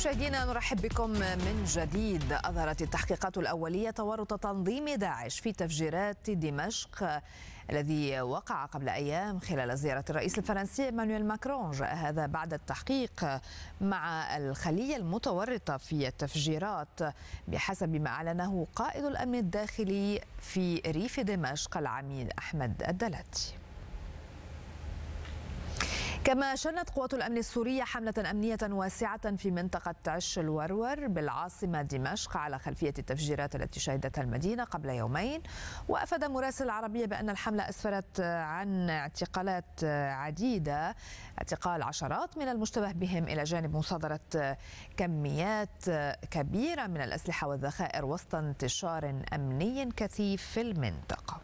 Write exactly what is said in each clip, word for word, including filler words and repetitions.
مشاهدينا نرحب بكم من جديد. أظهرت التحقيقات الأولية تورط تنظيم داعش في تفجيرات دمشق الذي وقع قبل أيام خلال زيارة الرئيس الفرنسي إيمانويل ماكرون. جاء هذا بعد التحقيق مع الخلية المتورطة في التفجيرات بحسب ما أعلنه قائد الأمن الداخلي في ريف دمشق العميد أحمد الدلاتي. كما شنت قوات الأمن السورية حملة أمنية واسعة في منطقة عش الورور بالعاصمة دمشق على خلفية التفجيرات التي شهدتها المدينة قبل يومين. وأفاد مراسل العربية بأن الحملة أسفرت عن اعتقالات عديدة، اعتقال عشرات من المشتبه بهم إلى جانب مصادرة كميات كبيرة من الأسلحة والذخائر وسط انتشار أمني كثيف في المنطقة.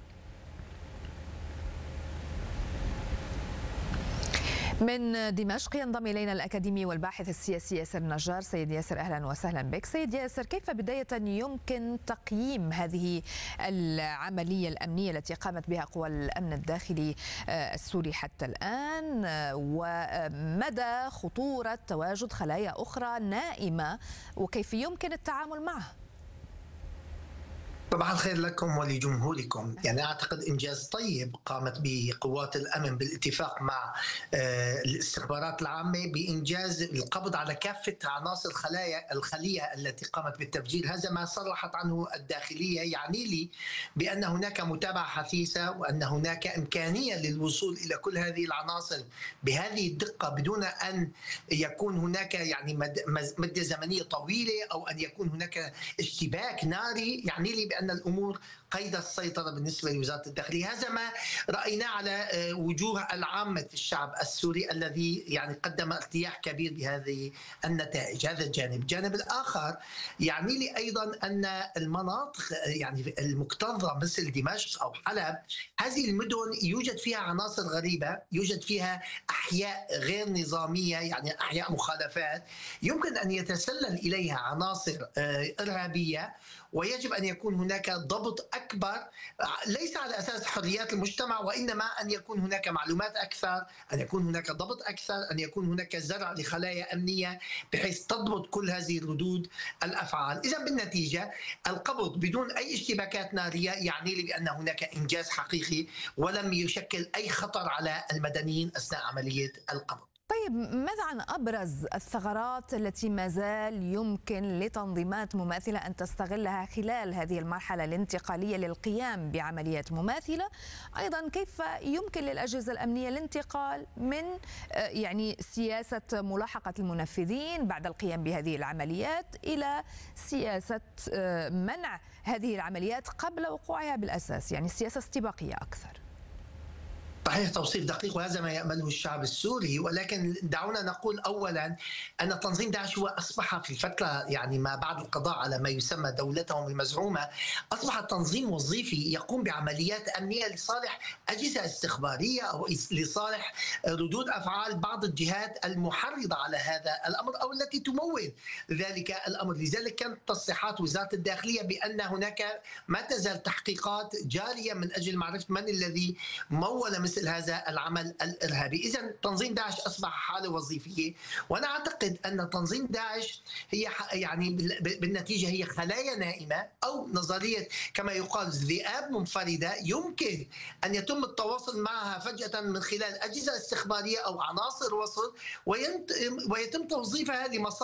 من دمشق ينضم إلينا الأكاديمي والباحث السياسي ياسر النجار. سيد ياسر أهلا وسهلا بك. سيد ياسر، كيف بداية يمكن تقييم هذه العملية الأمنية التي قامت بها قوى الأمن الداخلي السوري حتى الآن، ومدى خطورة تواجد خلايا أخرى نائمة وكيف يمكن التعامل معها؟ صباح الخير لكم ولجمهوركم. يعني أعتقد إنجاز طيب قامت به قوات الأمن بالاتفاق مع الاستخبارات العامة بإنجاز القبض على كافة عناصر خلايا الخلية التي قامت بالتفجير. هذا ما صرحت عنه الداخلية، يعني لي بأن هناك متابعة حثيثة وأن هناك إمكانية للوصول إلى كل هذه العناصر بهذه الدقة بدون أن يكون هناك يعني مدة زمنية طويلة أو أن يكون هناك اشتباك ناري. يعني لي بأن أن الأمور قيد السيطرة بالنسبة لوزارة الداخلية. هذا ما رأيناه على وجوه العامة الشعب السوري الذي يعني قدم ارتياح كبير بهذه النتائج. هذا الجانب. الجانب الآخر يعني لي أيضا أن المناطق يعني المكتظة مثل دمشق أو حلب، هذه المدن يوجد فيها عناصر غريبة، يوجد فيها أحياء غير نظامية، يعني أحياء مخالفات يمكن أن يتسلل إليها عناصر إرهابية، ويجب أن يكون هناك ضبط أكبر ليس على أساس حريات المجتمع، وإنما أن يكون هناك معلومات أكثر، أن يكون هناك ضبط أكثر، أن يكون هناك زرع لخلايا أمنية بحيث تضبط كل هذه ردود الأفعال. إذا بالنتيجة القبض بدون أي اشتباكات نارية يعني لي بأن هناك إنجاز حقيقي ولم يشكل أي خطر على المدنيين أثناء عملية القبض. طيب، ماذا عن أبرز الثغرات التي ما زال يمكن لتنظيمات مماثلة أن تستغلها خلال هذه المرحلة الانتقالية للقيام بعمليات مماثلة؟ أيضا كيف يمكن للأجهزة الأمنية الانتقال من يعني سياسة ملاحقة المنفذين بعد القيام بهذه العمليات إلى سياسة منع هذه العمليات قبل وقوعها بالأساس، يعني سياسة استباقية أكثر؟ صحيح، توصيف دقيق وهذا ما يأمله الشعب السوري. ولكن دعونا نقول أولا أن تنظيم داعش هو أصبح في الفترة يعني ما بعد القضاء على ما يسمى دولتهم المزعومة، أصبح تنظيم وظيفي يقوم بعمليات أمنية لصالح أجهزة استخبارية أو لصالح ردود أفعال بعض الجهات المحرضة على هذا الأمر أو التي تمول ذلك الأمر. لذلك كانت تصريحات وزارة الداخلية بأن هناك ما تزال تحقيقات جارية من أجل معرفة من الذي مول مثل هذا العمل الإرهابي. إذن تنظيم داعش أصبح حالة وظيفية، وأنا أعتقد أن تنظيم داعش هي يعني بالنتيجة هي خلايا نائمة أو نظرية كما يقال ذئاب منفردة يمكن أن يتم التواصل معها فجأة من خلال أجهزة استخبارية أو عناصر وسط ويتم توظيفها لمصالح